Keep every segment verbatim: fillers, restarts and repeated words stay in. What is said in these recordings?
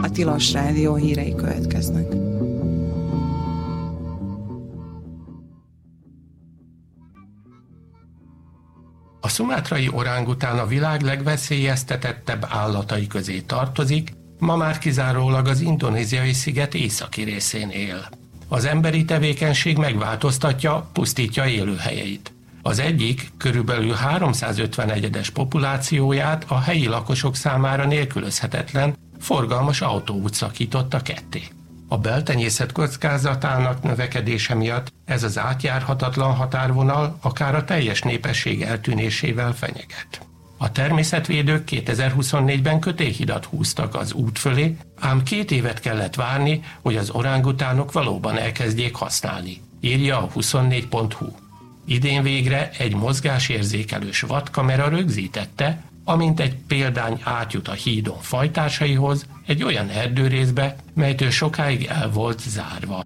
a Tilos Rádió hírei következnek. A szumátrai orángután a világ legveszélyeztetettebb állatai közé tartozik, ma már kizárólag az indonéziai sziget északi részén él. Az emberi tevékenység megváltoztatja, pusztítja élőhelyeit. Az egyik, körülbelül háromszázötven egyedes populációját a helyi lakosok számára nélkülözhetetlen, forgalmas autóút szakította ketté. A beltenyészet kockázatának növekedése miatt ez az átjárhatatlan határvonal akár a teljes népesség eltűnésével fenyeget. A természetvédők kétezer-huszonnégyben kötélhidat húztak az út fölé, ám két évet kellett várni, hogy az orángutánok valóban elkezdjék használni, írja a huszonnégy pont hu. Idén végre egy mozgásérzékelős vadkamera rögzítette, amint egy példány átjut a hídon fajtársaihoz egy olyan erdőrészbe, melytől sokáig el volt zárva.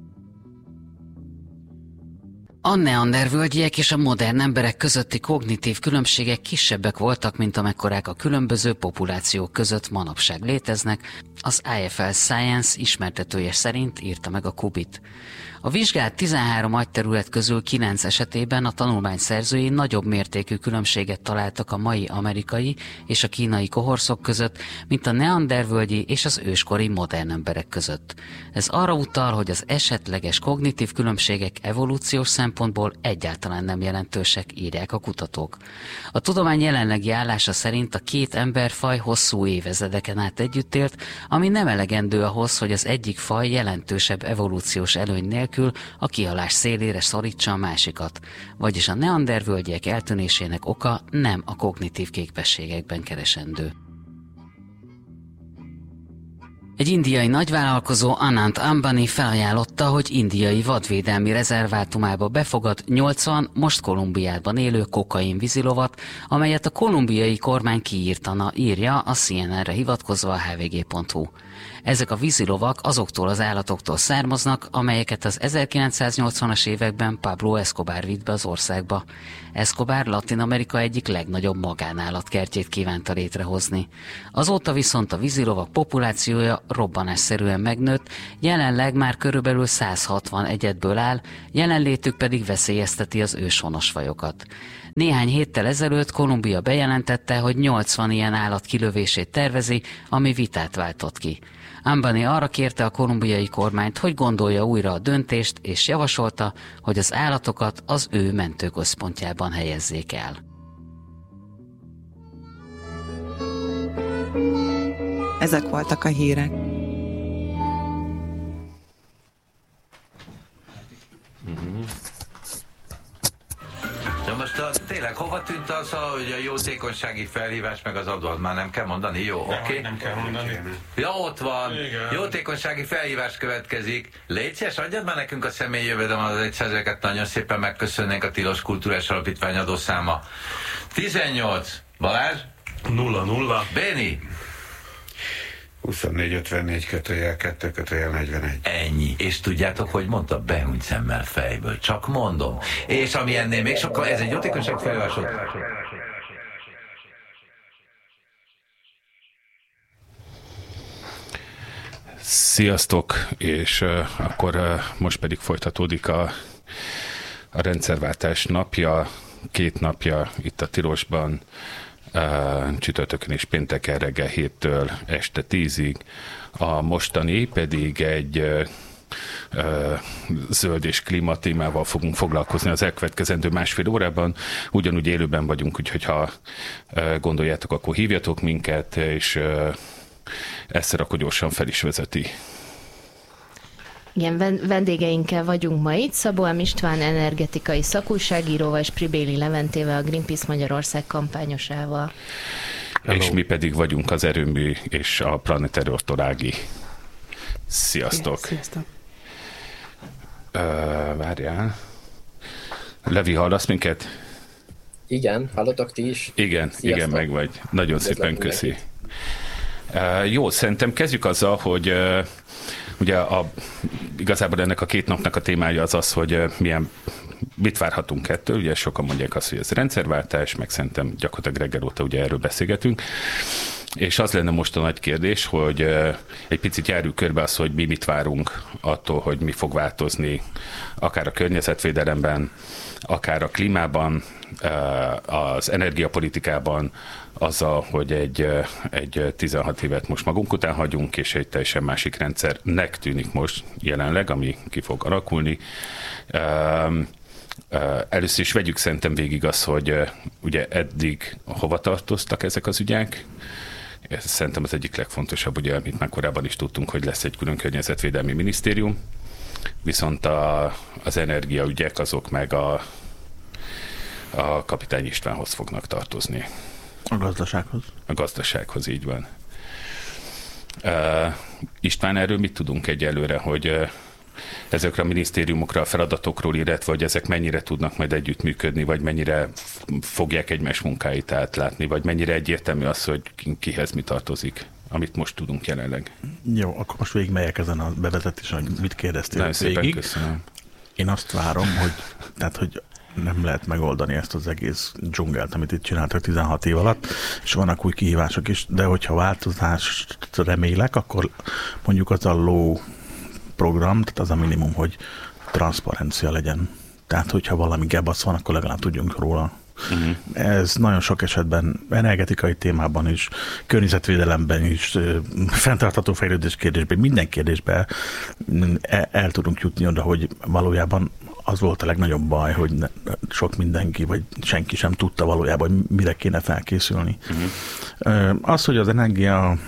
A neandervölgyiek és a modern emberek közötti kognitív különbségek kisebbek voltak, mint amekkorák a különböző populációk között manapság léteznek, az I F L Science ismertetője szerint írta meg a Kubit. A vizsgált tizenhárom agyterület közül kilenc esetében a tanulmány szerzői nagyobb mértékű különbséget találtak a mai amerikai és a kínai kohorszok között, mint a neandervölgyi és az őskori modern emberek között. Ez arra utal, hogy az esetleges kognitív különbségek evolúciós szempontból egyáltalán nem jelentősek, írják a kutatók. A tudomány jelenlegi állása szerint a két emberfaj hosszú évezredeken át együtt élt, ami nem elegendő ahhoz, hogy az egyik faj jelentősebb evolúciós előny nélkül a kihalás szélére szorítsa a másikat, vagyis a neandervölgyiek eltűnésének oka nem a kognitív képességekben keresendő. Egy indiai nagyvállalkozó, Anant Ambani felajánlotta, hogy indiai vadvédelmi rezervátumába befogad nyolcvan most Kolumbiában élő kokain vízilovat, amelyet a kolumbiai kormány kiírtana, írja a C N N-re hivatkozva a H V G pont hu. Ezek a vízilovak azoktól az állatoktól származnak, amelyeket az ezerkilencszáznyolcvanas években Pablo Escobar vitt be az országba. Escobar Latin-Amerika egyik legnagyobb magánállatkertjét kívánta létrehozni. Azóta viszont a vízilovak populációja robbanásszerűen megnőtt, jelenleg már körülbelül száz hatvan egyedből áll, jelenlétük pedig veszélyezteti az őshonos fajokat. Néhány héttel ezelőtt Kolumbia bejelentette, hogy nyolcvan ilyen állat kilövését tervezi, ami vitát váltott ki. Ambani arra kérte a kolumbiai kormányt, hogy gondolja újra a döntést, és javasolta, hogy az állatokat az ő mentőközpontjában helyezzék el. Ezek voltak a hírek. De most a, tényleg hova tűnt az, hogy a jótékonysági felhívás meg az adót már nem kell mondani? Jó, oké? Okay? Nem kell mondani. Ja, ott van. Igen. Jótékonysági felhívás következik. Légy szíves, adjad már nekünk a személyi jövedelem az százalékot, nagyon szépen megköszönnénk, a Tilos Kulturális Alapítvány adószáma. tizennyolc. Balázs? nulla nulla. Béni? huszonnégy ötvennégy kötőjel kettő kötőjel negyvenegy. Ennyi. És tudjátok, hogy mondta? Behúny szemmel fejből. Csak mondom. És ami ennél még sokkal, ez egy jótékonyság felhívásod. Sziasztok, és uh, akkor uh, most pedig folytatódik a, a rendszerváltás napja, két napja itt a Tilosban, uh, csütörtökön és pénteken reggel héttől este tízig. A mostani pedig egy uh, uh, zöld és klíma témával fogunk foglalkozni az elkövetkezendő másfél órában. Ugyanúgy élőben vagyunk, úgyhogy ha uh, gondoljátok, akkor hívjatok minket, és uh, Eszter akkor gyorsan fel is vezeti. Igen, vendégeinkkel vagyunk ma itt, Szabó M. István energetikai szakújságíróval és Pribéli Leventével, a Greenpeace Magyarország kampányosával. Hello. És mi pedig vagyunk az Erőmű és a Planeterőrtől Ági. Sziasztok! Sziasztok! Uh, várjál. Levi, hallasz minket? Igen, hallotok ti is? Igen, Sziasztok. igen, meg vagy. Nagyon Üdvözlök szépen köszi. mindenkit. Uh, jó, szerintem kezdjük azzal, hogy uh, ugye a, igazából ennek a két napnak a témája az az, hogy uh, milyen, mit várhatunk ettől. Ugye sokan mondják azt, hogy ez rendszerváltás, meg szerintem gyakorlatilag reggel óta ugye erről beszélgetünk. És az lenne most a nagy kérdés, hogy egy picit járjuk körbe azt, hogy mi mit várunk attól, hogy mi fog változni, akár a környezetvédelemben, akár a klímában, az energiapolitikában, azzal, hogy egy, egy tizenhat évet most magunk után hagyunk, és egy teljesen másik rendszernek tűnik most jelenleg, ami ki fog alakulni. Először is vegyük szerintem végig azt, hogy ugye eddig hova tartoztak ezek az ügyek. Ez szerintem az egyik legfontosabb, ugye, amit már korábban is tudtunk, hogy lesz egy külön környezetvédelmi minisztérium, viszont a, az energiaügyek azok meg a, a kapitány Istvánhoz fognak tartozni. A gazdasághoz? A gazdasághoz, így van. Uh, István, erről mit tudunk egyelőre, hogy uh, ezekre a minisztériumokra, a feladatokról, illetve hogy ezek mennyire tudnak majd együttműködni, vagy mennyire fogják egymás munkáit átlátni, vagy mennyire egyértelmű az, hogy kihez mi tartozik, amit most tudunk jelenleg. Jó, akkor most végigmegyek ezen a bevezetésen, hogy mit kérdeztél Nagyon végig. szépen köszönöm. Én azt várom, hogy, tehát, hogy nem lehet megoldani ezt az egész dzsungelt, amit itt csináltak tizenhat év alatt, és vannak új kihívások is, de hogyha változást remélek, akkor mondjuk az a low program, tehát az a minimum, hogy transzparencia legyen. Tehát, hogyha valami gebasz van, akkor legalább tudjunk róla. Uh-huh. Ez nagyon sok esetben energetikai témában is, környezetvédelemben is, fenntartható fejlődés kérdésben, minden kérdésben el, el tudunk jutni oda, hogy valójában az volt a legnagyobb baj, hogy ne, sok mindenki, vagy senki sem tudta valójában, hogy mire kéne felkészülni. Uh-huh. Az, hogy az energia,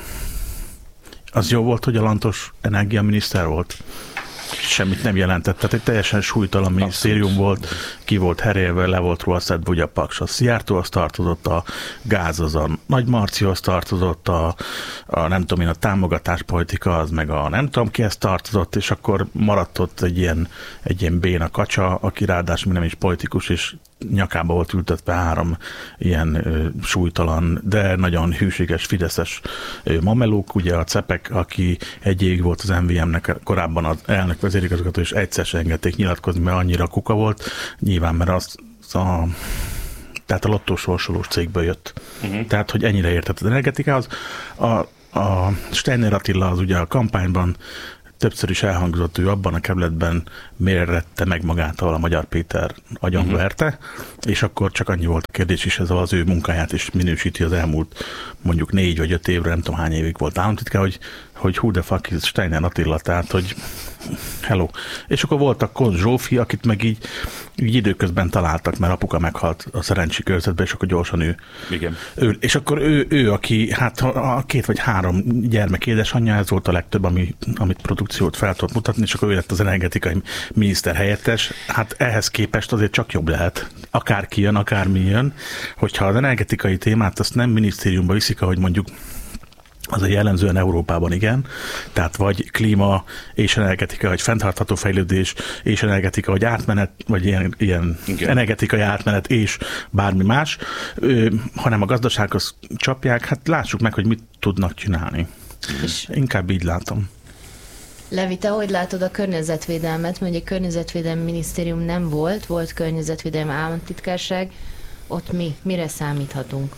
az jó volt, hogy a Lantos energiaminiszter volt. Semmit nem jelentett. Tehát egy teljesen súlytalan minisztérium volt, ki volt herélve, le volt róla szedve, ugye a Paks, a Szijjártóhoz tartozott, a gáz az a Nagy Marcihoz tartozott, a, a nem tudom én, a támogatáspolitika az meg a nem tudom kihez tartozott, és akkor maradt ott egy ilyen, egy ilyen béna kacsa, aki ráadásul nem is politikus, és nyakába volt ültetve három ilyen ö, súlytalan, de nagyon hűséges fideszes ö, mamelók, ugye a Cepek, aki egy évig volt az em vé em-nek korábban az elnök vezérigazgató, és egyszer se engedték nyilatkozni, mert annyira kuka volt, nyilván, mert az, az a tehát a lottósorsolós cégből jött. Uh-huh. Tehát, hogy ennyire értett az energetikához. A, a Steiner Attila az ugye a kampányban többször is elhangzott, ő abban a kerületben mérette meg magát, ahol a Magyar Péter agyonverte, uh-huh. és akkor csak annyi volt a kérdés is, ez az ő munkáját is minősíti az elmúlt mondjuk négy vagy öt évre, nem tudom hány évig volt államtitkár, hogy, hogy who the fuck is Steiner Attila, tehát, hogy hello. És akkor volt a Koz Zsófi, akit meg így, így időközben találtak, mert apuka meghalt a szerencsi körzetben, és akkor gyorsan ő. Igen. ő és akkor ő, ő, aki hát a két vagy három gyermek édesanyja, ez volt a legtöbb, ami, amit produkciót fel tudott mutatni, és akkor ő lett az energetikai miniszter helyettes. Hát ehhez képest azért csak jobb lehet. Akárki jön, akármi jön, hogyha az energetikai témát azt nem minisztériumba viszik, ahogy mondjuk az a jellemzően Európában, igen. Tehát vagy klíma és energetika, vagy fenntartható fejlődés és energetika, vagy átmenet, vagy ilyen, ilyen energetikai átmenet és bármi más, ö, hanem a gazdasághoz csapják, hát lássuk meg, hogy mit tudnak csinálni. És inkább így látom. Levi, te hogy látod a környezetvédelmet? Mondjuk a környezetvédelmi minisztérium nem volt, volt környezetvédelmi államtitkárság, ott mi, mire számíthatunk?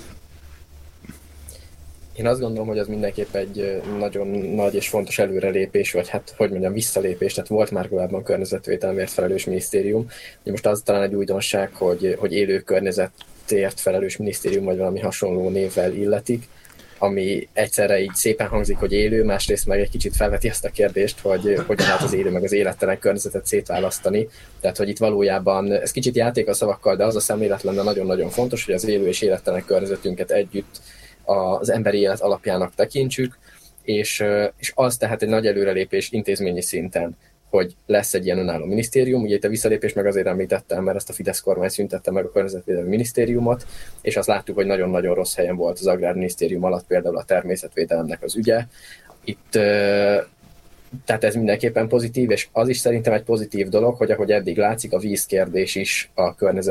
Én azt gondolom, hogy az mindenképp egy nagyon nagy és fontos előrelépés, vagy hát, hogy mondjam, visszalépés, tehát volt már korábban környezetvédelemért felelős minisztérium. Most az talán egy újdonság, hogy, hogy élő környezetért felelős minisztérium, vagy valami hasonló névvel illetik, ami egyszerre így szépen hangzik, hogy élő, másrészt meg egy kicsit felveti azt a kérdést, hogy hogyan lehet az élő meg az élettelen környezetet szétválasztani. Tehát, hogy itt valójában, ez kicsit játék a szavakkal, de az a szemlélet lenne nagyon-nagyon fontos, hogy az élő és élettelen környezetünket együtt az emberi élet alapjának tekintsük, és, és az tehát egy nagy előrelépés intézményi szinten, hogy lesz egy ilyen önálló minisztérium. Ugye itt a visszalépés meg azért említettem, mert ezt a Fidesz kormány szüntette meg a környezetvédelmi minisztériumot, és azt láttuk, hogy nagyon-nagyon rossz helyen volt az agrárminisztérium alatt például a természetvédelemnek az ügye. Itt, tehát ez mindenképpen pozitív, és az is szerintem egy pozitív dolog, hogy ahogy eddig látszik, a vízkérdés is a környezet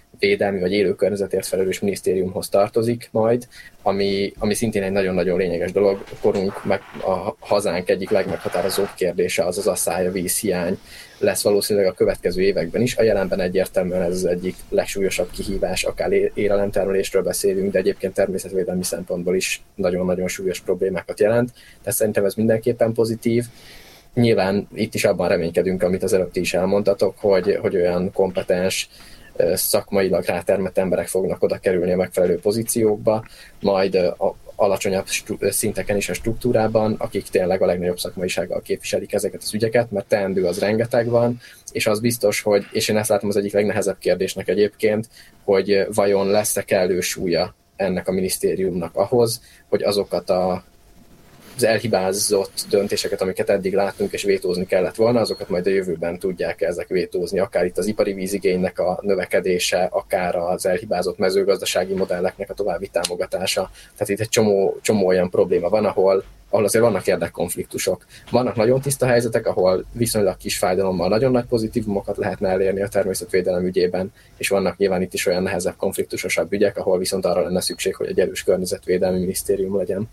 védelmi vagy élő környezetért felelős minisztériumhoz tartozik majd, ami, ami szintén egy nagyon-nagyon lényeges dolog. A korunk, meg a hazánk egyik legmeghatározóbb kérdése az az asszály, a vízhiány lesz valószínűleg a következő években is. A jelenben egyértelműen ez az egyik legsúlyosabb kihívás, akár élelemtermelésről beszélünk, de egyébként természetvédelmi szempontból is nagyon-nagyon súlyos problémákat jelent. Tehát szerintem ez mindenképpen pozitív. Nyilván itt is abban reménykedünk, amit az előtt is elmondtatok, hogy, hogy olyan kompetens, szakmailag rátermett emberek fognak oda kerülni a megfelelő pozíciókba, majd a alacsonyabb szinteken is a struktúrában, akik tényleg a legnagyobb szakmaisággal képviselik ezeket az ügyeket, mert teendő az rengeteg van, és az biztos, hogy, és én ezt látom az egyik legnehezebb kérdésnek egyébként, hogy vajon lesz-e kellő súlya ennek a minisztériumnak ahhoz, hogy azokat a az elhibázott döntéseket, amiket eddig láttunk és vétózni kellett volna, azokat majd a jövőben tudják ezek vétózni, akár itt az ipari vízigénynek a növekedése, akár az elhibázott mezőgazdasági modelleknek a további támogatása. Tehát itt egy csomó, csomó olyan probléma van, ahol, ahol azért vannak érdekkonfliktusok. Vannak nagyon tiszta helyzetek, ahol viszonylag kis fájdalommal nagyon nagy pozitívumokat lehetne elérni a természetvédelem ügyében, és vannak nyilván itt is olyan nehezebb, konfliktusosabb ügyek, ahol viszont arra lenne szükség, hogy egy erős környezetvédelmi minisztérium legyen.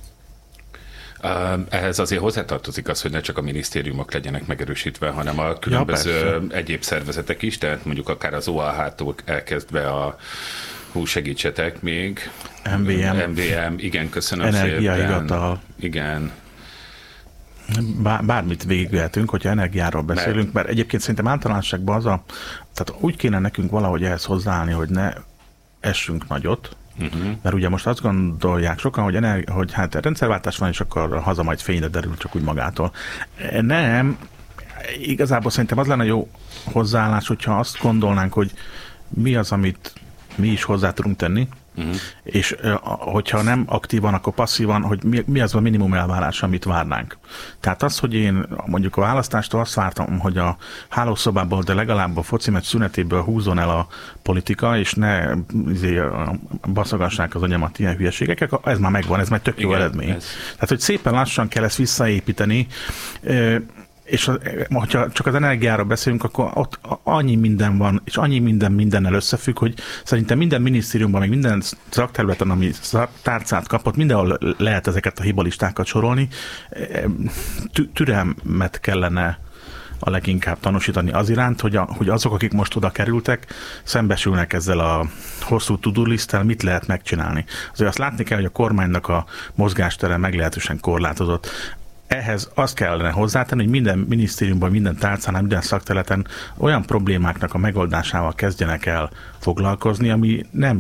Ehhez azért hozzátartozik az, hogy ne csak a minisztériumok legyenek megerősítve, hanem a különböző ja, egyéb szervezetek is, tehát mondjuk akár az o á há-tól elkezdve a hú, segítsetek még. em vé em. em vé em, igen, köszönöm Energiahivatal. szépen. Igen. Bármit végigvehetünk, hogyha energiáról beszélünk, mert, mert egyébként szerintem általánosságban az a, tehát úgy kéne nekünk valahogy ehhez hozzáállni, hogy ne essünk nagyot, Uh-huh. Mert ugye most azt gondolják sokan, hogy, energi- hogy hát rendszerváltás van, és akkor a haza majd fényre derül csak úgy magától. Nem, igazából szerintem az lenne jó hozzáállás, hogyha azt gondolnánk, hogy mi az, amit mi is hozzá tudunk tenni, uh-huh. és hogyha nem aktívan, akkor passzívan, hogy mi, mi az a minimum elvárás, amit várnánk. Tehát az, hogy én mondjuk a választástól azt vártam, hogy a hálószobából, de legalább a foci meccs szünetéből húzzon el a politika, és ne izé, baszogassák az agyamat ilyen hülyeségek, ez már megvan, ez már tök jó eredmény. Ez. Tehát, hogy szépen lassan kell ezt visszaépíteni, és ha csak az energiáról beszélünk, akkor ott annyi minden van, és annyi minden mindennel összefügg, hogy szerintem minden minisztériumban, meg minden szakterületen, ami tárcát kapott, mindenhol lehet ezeket a hibalistákat sorolni. Türelmet kellene a leginkább tanúsítani az iránt, hogy, a, hogy azok, akik most oda kerültek, szembesülnek ezzel a hosszú to-do listtel, mit lehet megcsinálni. Azért azt látni kell, hogy a kormánynak a mozgástere meglehetősen korlátozott. Ehhez azt kellene hozzátenni, hogy minden minisztériumban, minden tárcánál, minden szakterületen olyan problémáknak a megoldásával kezdjenek el foglalkozni, ami nem